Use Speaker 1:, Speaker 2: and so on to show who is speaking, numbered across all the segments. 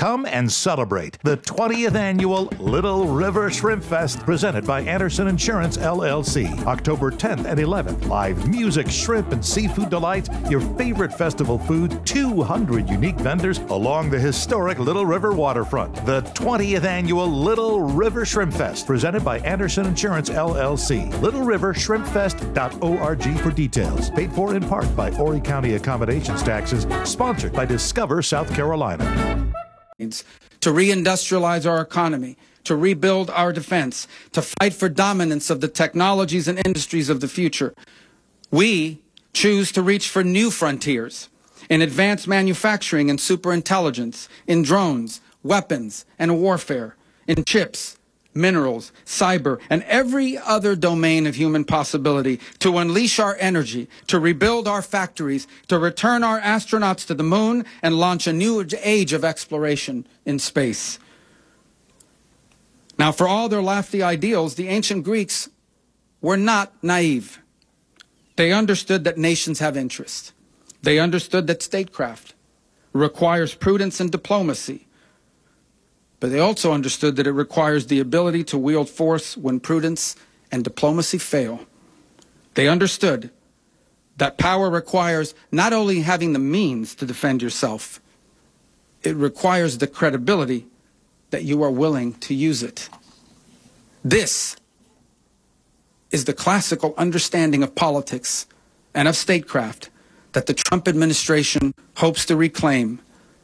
Speaker 1: Come and celebrate the 20th annual Little River Shrimp Fest presented by Anderson Insurance, LLC. October 10th and 11th. Live music, shrimp, and seafood delights, your favorite festival food, 200 unique vendors along the historic Little River waterfront. The 20th annual Little River Shrimp Fest presented by Anderson Insurance, LLC. LittleRiverShrimpFest.org for details. Paid for in part by Horry County Accommodations Taxes. Sponsored by Discover South Carolina.
Speaker 2: To reindustrialize our economy, to rebuild our defense, to fight for dominance of the technologies and industries of the future. We choose to reach for new frontiers in advanced manufacturing and superintelligence, in drones, weapons, and warfare, in chips, minerals, cyber, and every other domain of human possibility, to unleash our energy, to rebuild our factories, to return our astronauts to the moon, and launch a new age of exploration in space. Now, for all their lofty ideals, the ancient Greeks were not naive. They understood that nations have interests. They understood that statecraft requires prudence and diplomacy. But they also understood that it requires the ability to wield force when prudence and diplomacy fail. They understood that power requires not only having the means to defend yourself, it requires the credibility that you are willing to use it. This is the classical understanding of politics and of statecraft that the Trump administration hopes to reclaim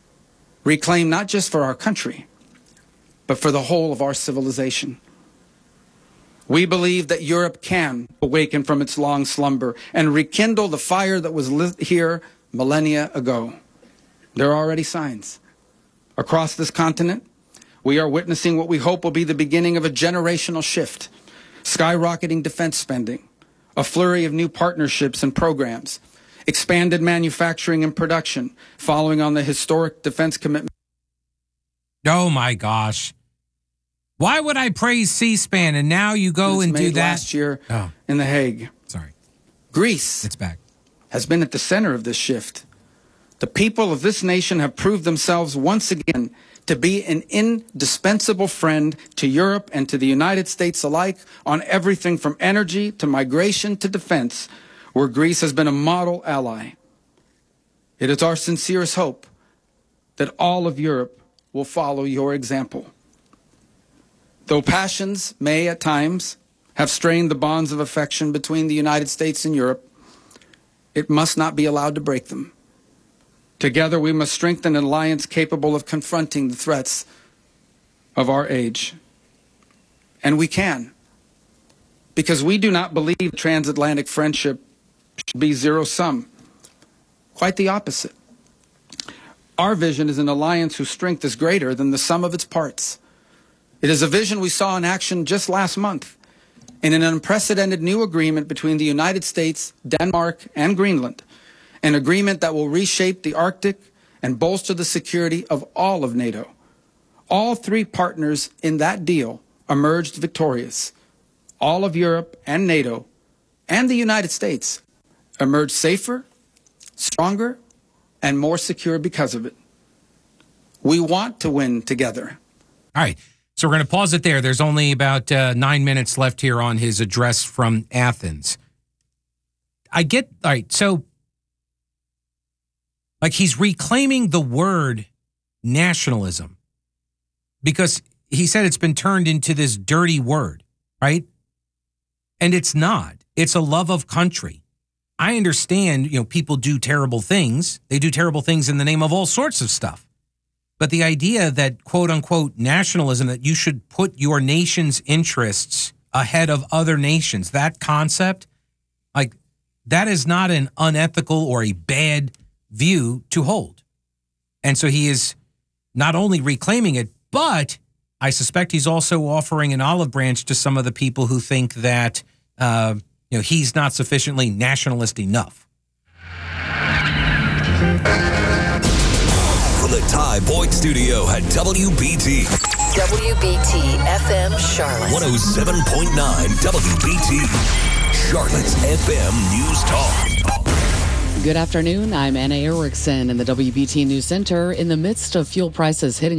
Speaker 2: not just for our country, but for the whole of our civilization. We believe that Europe can awaken from its long slumber and rekindle the fire that was lit here millennia ago. There are already signs. Across this continent, we are witnessing what we hope will be the beginning of a generational shift, skyrocketing defense spending, a flurry of new partnerships and programs, expanded manufacturing and production following on the historic defense commitment.
Speaker 3: Oh my gosh. Why would I praise C-SPAN and now you go and do that?
Speaker 2: Last year in The Hague.
Speaker 3: Sorry.
Speaker 2: Greece.
Speaker 3: It's back.
Speaker 2: Has been at the center of this shift. The people of this nation have proved themselves once again to be an indispensable friend to Europe and to the United States alike on everything from energy to migration to defense, where Greece has been a model ally. It is our sincerest hope that all of Europe will follow your example. Though passions may at times have strained the bonds of affection between the United States and Europe, it must not be allowed to break them. Together we must strengthen an alliance capable of confronting the threats of our age. And we can, because we do not believe transatlantic friendship should be zero-sum. Quite the opposite. Our vision is an alliance whose strength is greater than the sum of its parts. It is a vision we saw in action just last month in an unprecedented new agreement between the United States, Denmark, and Greenland, an agreement that will reshape the Arctic and bolster the security of all of NATO. All three partners in that deal emerged victorious. All of Europe and NATO and the United States emerged safer, stronger, and more secure because of it. We want to win together.
Speaker 3: All right. So we're going to pause it there. There's only about 9 minutes left here on his address from Athens. All right, so like he's reclaiming the word nationalism because he said it's been turned into this dirty word, right? And it's not. It's a love of country. I understand, people do terrible things. They do terrible things in the name of all sorts of stuff. But the idea that, quote unquote, nationalism, that you should put your nation's interests ahead of other nations, that concept, like that is not an unethical or a bad view to hold. And so he is not only reclaiming it, but I suspect he's also offering an olive branch to some of the people who think that, he's not sufficiently nationalist enough.
Speaker 4: From the Ty Boyd Studio at WBT.
Speaker 5: WBT FM Charlotte.
Speaker 4: 107.9 WBT. Charlotte's FM News Talk.
Speaker 6: Good afternoon. I'm Anna Erickson in the WBT News Center. In the midst of fuel prices hitting